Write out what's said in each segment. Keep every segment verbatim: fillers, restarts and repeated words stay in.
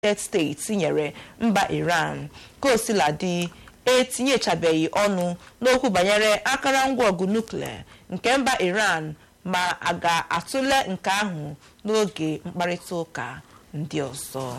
United States nyere mba Iran kosiladị etinyechabeghị ọnụ n'okwu banyere akụrụngwa ọgụ nuklia nke mba Iran ma a ga-atụle nke ahụ n'oge mkparịta ụka ndị ọzọ.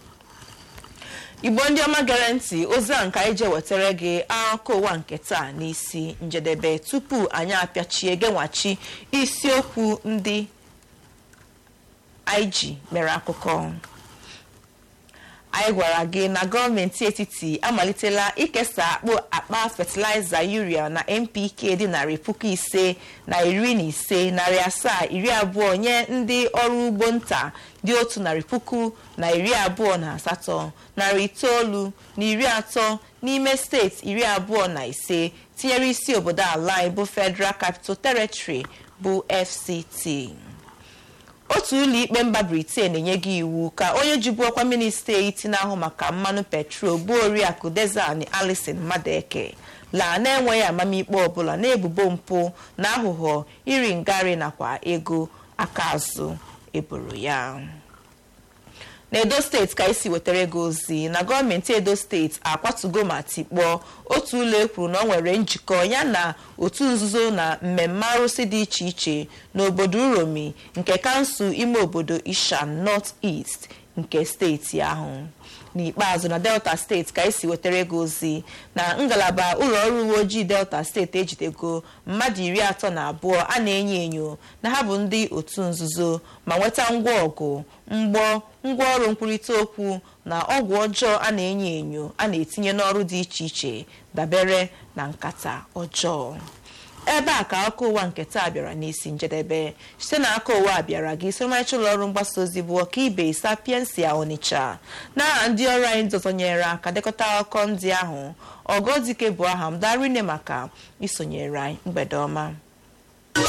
Igbo ndị ọma gere ntị, ozi a nke anyị je wetara gị akụkọ ụwa nke taa n'isi njedebe tupu anyị apịachie genwachi isiokwu ndị anyị ji mere akụkọ. Anyị gwara gị na gọọmenti etiti amalitela ikesa akpụ akpa fatịlaịza urea na N P K dị narị puku ise na iri na ise narị asaa iri abụọ nye ndị ọrụ ugbo nta dị otu narị puku na iri abụọ na asatọ narị itoolu na iri atọ n'ime steeti iri abụọ na ise tinyere isi obodo ala bụ Federal Capital Territory bụ F C T. Otu ụlọ ikpe mba Britain enyeghị iwu ka onye jibu ọkwa minista eti na-ahụ maka mmanụ petrol bụ Oriakụ Dezani Alison Madeke laa na-enweghị amamikpe ọbụla na-ebubo mpụ na aghụghọ iri ngarị nakwa ego aka azụ eboro ya. N'Edo steeti ka isi wetara ego ozi na gọọmenti Edo steeti akwatugo ma tikpọọ otu ụlọ ekwuru na ọ nwere njikọ ya na otu nzuzo na mmemme arụsị dị iche iche n'obodo Uromi nke kansụl ime obodo Ishan North East nke steeti ahụ. N'ikpeazụ na Delta steeti ka isi wetara ego ozi na ngalaba ụlọ ọrụ uwe ojii Delta steeti ejidego mmadụ iri atọ na abụọ a na-enyo enyo na ha bụ ndị otu nzuzo ma nweta ngwa ọgụ mgbọ ngwaọrụ nkwurịta okwu na ọgwụ ọjọọ a na-enyo enyo a na-etinye n'ọrụ dị iche iche dabere na nkata ọjọọ. Ebe a ka akụkọ ụwa nke taa bịara n'isi njedebe site na aka ụwa bịara gị somachi ụlọ ọrụ mgbasa ozi bụ Ọkaibe Sapiensia Onitsha na ndị ọrụ anyị ndọzọnyere aka dekọta akụkọ ndị ahụ. Ọgọdike bụ aha m darine maka isonyere anyị. Mgbede ọma.